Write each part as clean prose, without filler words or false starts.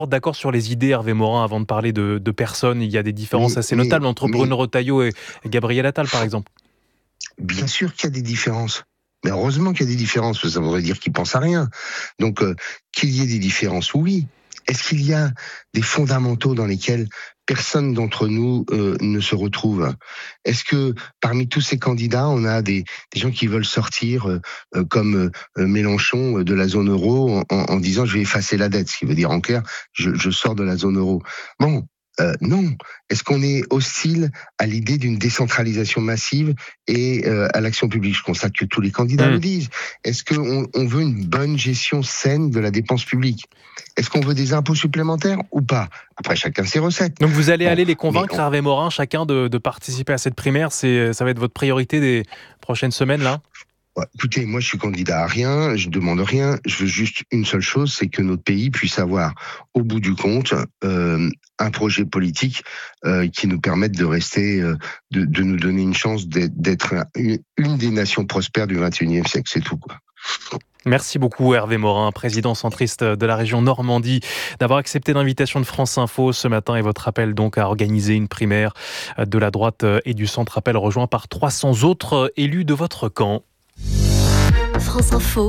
D'accord sur les idées, Hervé Morin, avant de parler de personnes. Il y a des différences assez notables entre Bruno Retailleau et Gabriel Attal, par exemple. Bien sûr qu'il y a des différences. Mais heureusement qu'il y a des différences, parce que ça voudrait dire qu'ils pensent à rien. Donc, qu'il y ait des différences, oui. Est-ce qu'il y a des fondamentaux dans lesquels personne d'entre nous ne se retrouve? Est-ce que parmi tous ces candidats, on a des gens qui veulent sortir comme Mélenchon de la zone euro en disant je vais effacer la dette, ce qui veut dire en clair je sors de la zone euro. Bon, non. Est-ce qu'on est hostile à l'idée d'une décentralisation massive et à l'action publique? Je constate que tous les candidats le disent. Est-ce qu'on veut une bonne gestion saine de la dépense publique? Est-ce qu'on veut des impôts supplémentaires ou pas? Après, chacun ses recettes. Donc vous allez aller les convaincre, Hervé Morin, chacun de participer à cette primaire. Ça va être votre priorité des prochaines semaines, là? Ouais, écoutez, moi je suis candidat à rien, je demande rien, je veux juste une seule chose, c'est que notre pays puisse avoir, au bout du compte, un projet politique qui nous permette de rester, de nous donner une chance d'être une des nations prospères du XXIe siècle, c'est tout, quoi. Merci beaucoup Hervé Morin, président centriste de la région Normandie, d'avoir accepté l'invitation de France Info ce matin et votre appel donc à organiser une primaire de la droite et du centre, appel rejoint par 300 autres élus de votre camp. France Info,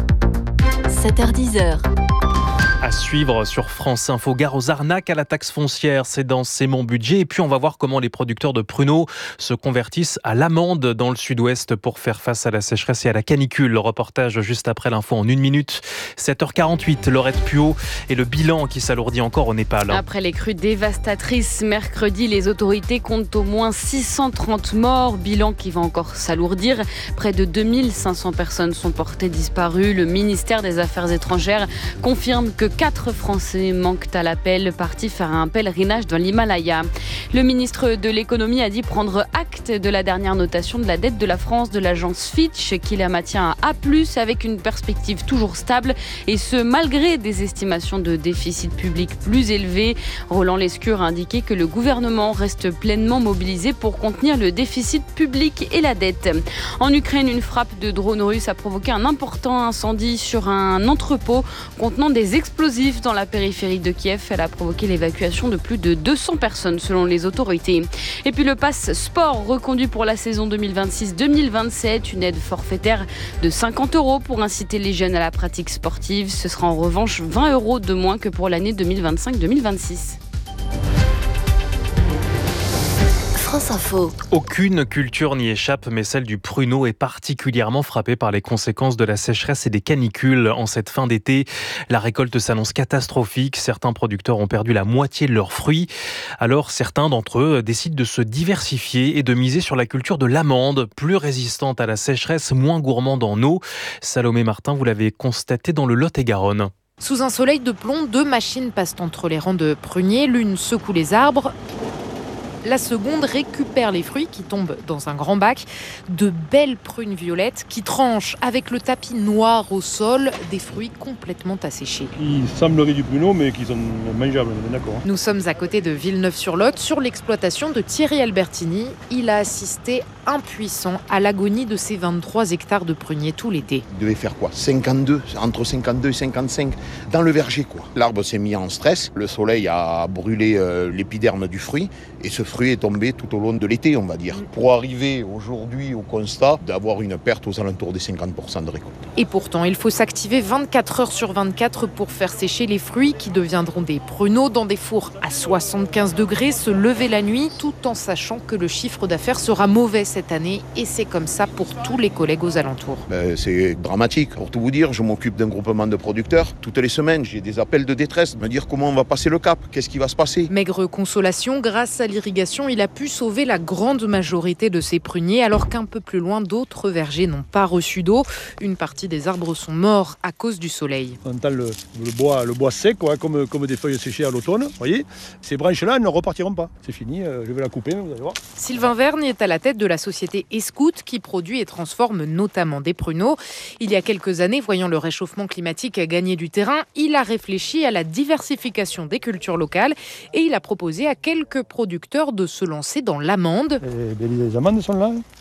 7h-10h. À suivre sur France Info, gare aux arnaques à la taxe foncière, c'est mon budget. Et puis on va voir comment les producteurs de pruneaux se convertissent à l'amande dans le sud-ouest pour faire face à la sécheresse et à la canicule. Le reportage juste après l'info en 1 minute. 7h48, Laurette Puot et le bilan qui s'alourdit encore au Népal. Après les crues dévastatrices, mercredi, les autorités comptent au moins 630 morts. Bilan qui va encore s'alourdir. Près de 2500 personnes sont portées disparues. Le ministère des Affaires étrangères confirme que 4 Français manquent à l'appel, partis faire un pèlerinage dans l'Himalaya. Le ministre de l'économie a dit prendre acte de la dernière notation de la dette de la France de l'agence Fitch, qui la maintient à A+, avec une perspective toujours stable, et ce malgré des estimations de déficit public plus élevées. Roland Lescure a indiqué que le gouvernement reste pleinement mobilisé pour contenir le déficit public et la dette. En Ukraine, une frappe de drone russe a provoqué un important incendie sur un entrepôt contenant des explosifs dans la périphérie de Kiev. Elle a provoqué l'évacuation de plus de 200 personnes selon les autorités. Et puis le pass sport reconduit pour la saison 2026-2027, une aide forfaitaire de 50 € pour inciter les jeunes à la pratique sportive. Ce sera en revanche 20 € de moins que pour l'année 2025-2026. France Info. Aucune culture n'y échappe, mais celle du pruneau est particulièrement frappée par les conséquences de la sécheresse et des canicules. En cette fin d'été, la récolte s'annonce catastrophique. Certains producteurs ont perdu la moitié de leurs fruits. Alors certains d'entre eux décident de se diversifier et de miser sur la culture de l'amande, plus résistante à la sécheresse, moins gourmande en eau. Salomé Martin, vous l'avez constaté dans le Lot-et-Garonne. Sous un soleil de plomb, 2 machines passent entre les rangs de pruniers. L'une secoue les arbres. La seconde récupère les fruits qui tombent dans un grand bac. De belles prunes violettes qui tranchent avec le tapis noir au sol, des fruits complètement asséchés. Ils sembleraient du pruneau, mais qui sont mangeables, on est d'accord. Nous sommes à côté de Villeneuve-sur-Lot, sur l'exploitation de Thierry Albertini. Il a assisté impuissant à l'agonie de ses 23 hectares de pruniers tout l'été. Il devait faire quoi 52, entre 52 et 55 dans le verger, quoi. L'arbre s'est mis en stress, le soleil a brûlé l'épiderme du fruit et ce fruit est tombé tout au long de l'été, on va dire. Pour arriver aujourd'hui au constat d'avoir une perte aux alentours des 50% de récolte. Et pourtant, il faut s'activer 24 heures sur 24 pour faire sécher les fruits qui deviendront des pruneaux dans des fours à 75 degrés, se lever la nuit tout en sachant que le chiffre d'affaires sera mauvais cette année et c'est comme ça pour tous les collègues aux alentours. C'est dramatique. Pour tout vous dire, je m'occupe d'un groupement de producteurs. Toutes les semaines, j'ai des appels de détresse, me dire comment on va passer le cap, qu'est-ce qui va se passer. Maigre consolation, grâce à l'irrigation, il a pu sauver la grande majorité de ses pruniers, alors qu'un peu plus loin, d'autres vergers n'ont pas reçu d'eau. Une partie des arbres sont morts à cause du soleil. On entend le bois sec, quoi, comme des feuilles séchées à l'automne. Vous voyez, ces branches-là ne repartiront pas. C'est fini, je vais la couper, vous allez voir. Sylvain Vergne est à la tête de la société Escout qui produit et transforme notamment des pruneaux. Il y a quelques années, voyant le réchauffement climatique gagner du terrain, il a réfléchi à la diversification des cultures locales et il a proposé à quelques producteurs de se lancer dans l'amande. Les amandes sont là, regardez-les.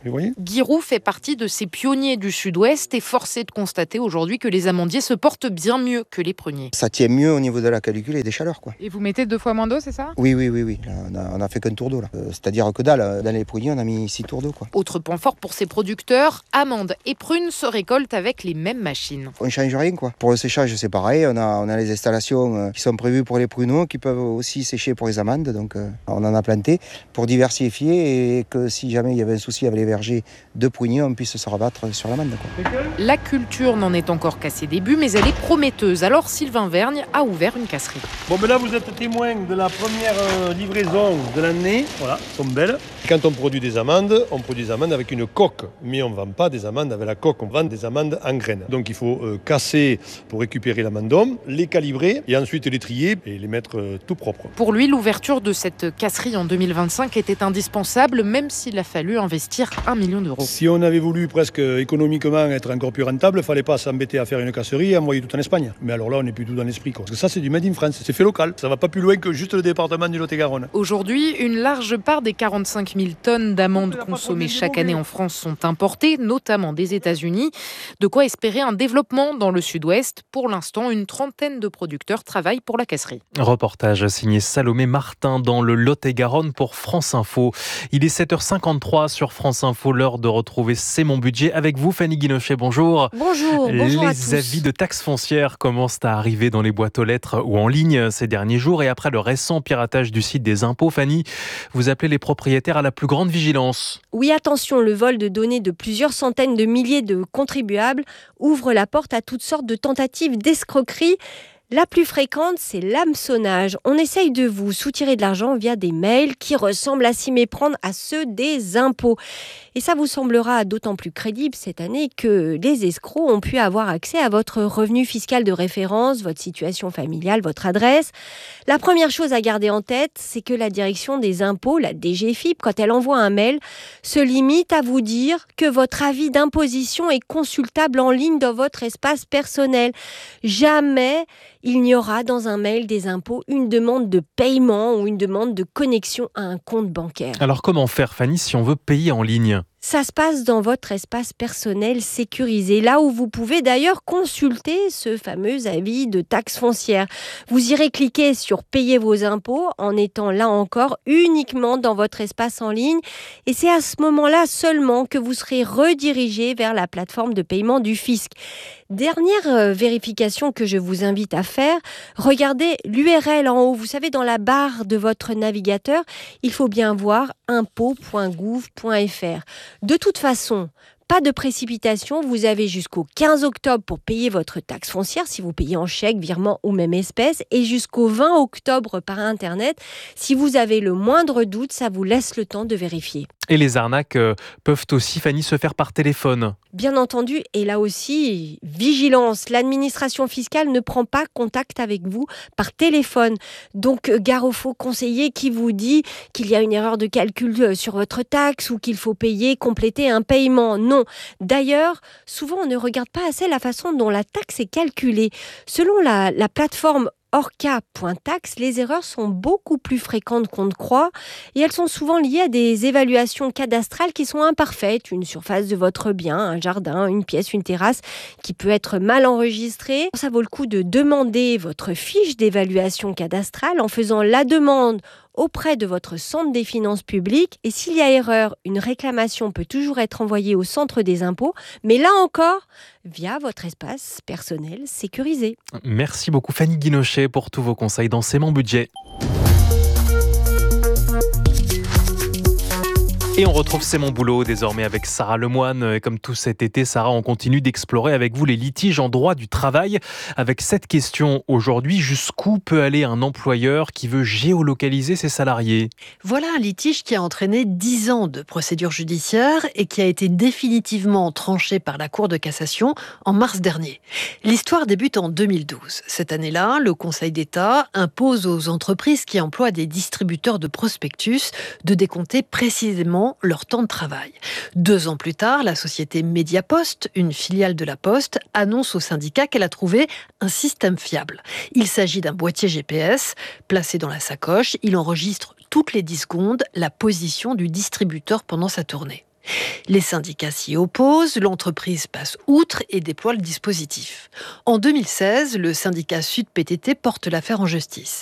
Vous voyez ? Guy Roux fait partie de ces pionniers du Sud-Ouest et force est de constater aujourd'hui que les amandiers se portent bien mieux que les pruniers. Ça tient mieux au niveau de la calicule et des chaleurs, quoi. Et vous mettez 2 fois moins d'eau, c'est ça ? Oui. Là, on a fait qu'un tour d'eau, là. C'est-à-dire que dalle, dans les pruniers, on a mis 6 tours d'eau, quoi. Autre point fort pour ces producteurs, amandes et prunes se récoltent avec les mêmes machines. On ne change rien, quoi. Pour le séchage, c'est pareil. On a les installations qui sont prévues pour les pruneaux, qui peuvent aussi sécher pour les amandes. Donc, on en a planté pour diversifier et que si jamais il y avait un souci avec les vergers de pruniers, on puisse se rabattre sur l'amande, quoi. La culture n'en est encore qu'à ses débuts, mais elle est prometteuse. Alors Sylvain Vergne a ouvert une casserie. Bon, ben là, vous êtes témoin de la première livraison de l'année. Voilà, elles sont belles. Quand on produit des amandes, on produit des amandes avec une coque. Mais on ne vend pas des amandes avec la coque, on vend des amandes en graines. Donc il faut casser pour récupérer l'amandum, les calibrer et ensuite les trier et les mettre tout propres. Pour lui, l'ouverture de cette casserie en 2025 était indispensable, même s'il a fallu investir 1 million d'euros. Si on avait voulu presque économiquement être encore plus rentable, il ne fallait pas s'embêter à faire une casserie et envoyer tout en Espagne. Mais alors là, on n'est plus tout dans l'esprit, quoi. Parce que ça, c'est du Made in France, c'est fait local. Ça ne va pas plus loin que juste le département du Lot-et-Garonne. Aujourd'hui, une large part des 45 000 tonnes d'amandes consommées chaque année en France sont importées, notamment des États-Unis. De quoi espérer un développement dans le Sud-Ouest. Pour l'instant, une trentaine de producteurs travaillent pour la casserie. Reportage signé Salomé Martin dans le Lot-et-Garonne pour France Info. Il est 7h53 sur France Info, l'heure de retrouver C'est mon budget avec vous, Fanny Guinochet. Bonjour. Bonjour à tous. Les avis de taxes foncières commencent à arriver dans les boîtes aux lettres ou en ligne ces derniers jours. Et après le récent piratage du site des impôts, Fanny, vous appelez les propriétaires à la plus grande vigilance. Oui, attention, le vol de données de plusieurs centaines de milliers de contribuables ouvre la porte à toutes sortes de tentatives d'escroquerie. La plus fréquente, c'est l'hameçonnage. On essaye de vous soutirer de l'argent via des mails qui ressemblent à s'y méprendre à ceux des impôts. Et ça vous semblera d'autant plus crédible cette année que les escrocs ont pu avoir accès à votre revenu fiscal de référence, votre situation familiale, votre adresse. La première chose à garder en tête, c'est que la direction des impôts, la DGFiP, quand elle envoie un mail, se limite à vous dire que votre avis d'imposition est consultable en ligne dans votre espace personnel. Jamais il n'y aura dans un mail des impôts une demande de paiement ou une demande de connexion à un compte bancaire. Alors comment faire, Fanny, si on veut payer en ligne ? Ça se passe dans votre espace personnel sécurisé, là où vous pouvez d'ailleurs consulter ce fameux avis de taxe foncière. Vous irez cliquer sur « Payer vos impôts » en étant là encore uniquement dans votre espace en ligne. Et c'est à ce moment-là seulement que vous serez redirigé vers la plateforme de paiement du fisc. Dernière vérification que je vous invite à faire, regardez l'URL en haut. Vous savez, dans la barre de votre navigateur, il faut bien voir impôts.gouv.fr. De toute façon, pas de précipitation, vous avez jusqu'au 15 octobre pour payer votre taxe foncière si vous payez en chèque, virement ou même espèce, et jusqu'au 20 octobre par Internet. Si vous avez le moindre doute, ça vous laisse le temps de vérifier. Et les arnaques peuvent aussi, Fanny, se faire par téléphone. Bien entendu, et là aussi, vigilance. L'administration fiscale ne prend pas contact avec vous par téléphone. Donc, gare au faux conseiller qui vous dit qu'il y a une erreur de calcul sur votre taxe ou qu'il faut compléter un paiement. Non. D'ailleurs, souvent, on ne regarde pas assez la façon dont la taxe est calculée. Selon la plateforme Orca.tax, les erreurs sont beaucoup plus fréquentes qu'on ne croit et elles sont souvent liées à des évaluations cadastrales qui sont imparfaites. Une surface de votre bien, un jardin, une pièce, une terrasse qui peut être mal enregistrée. Ça vaut le coup de demander votre fiche d'évaluation cadastrale en faisant la demande auprès de votre centre des finances publiques. Et s'il y a erreur, une réclamation peut toujours être envoyée au centre des impôts, mais là encore, via votre espace personnel sécurisé. Merci beaucoup Fanny Guinochet pour tous vos conseils dans C'est mon budget. Et on retrouve C'est mon boulot désormais avec Sarah Lemoine. Et comme tout cet été, Sarah, on continue d'explorer avec vous les litiges en droit du travail. Avec cette question aujourd'hui, jusqu'où peut aller un employeur qui veut géolocaliser ses salariés ? Voilà un litige qui a entraîné 10 ans de procédure judiciaire et qui a été définitivement tranché par la Cour de cassation en mars dernier. L'histoire débute en 2012. Cette année-là, le Conseil d'État impose aux entreprises qui emploient des distributeurs de prospectus de décompter précisément leur temps de travail. 2 ans plus tard, la société Mediapost, une filiale de la Poste, annonce au syndicat qu'elle a trouvé un système fiable. Il s'agit d'un boîtier GPS placé dans la sacoche. Il enregistre toutes les 10 secondes la position du distributeur pendant sa tournée. Les syndicats s'y opposent, l'entreprise passe outre et déploie le dispositif. En 2016, le syndicat Sud PTT porte l'affaire en justice.